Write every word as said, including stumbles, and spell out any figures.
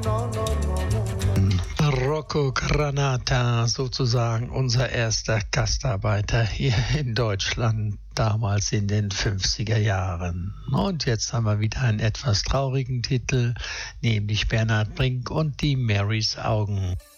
Rocco Granata, sozusagen unser erster Gastarbeiter hier in Deutschland, damals in den fünfziger Jahren. Und jetzt haben wir wieder einen etwas traurigen Titel, nämlich Bernhard Brink und die Marys Augen.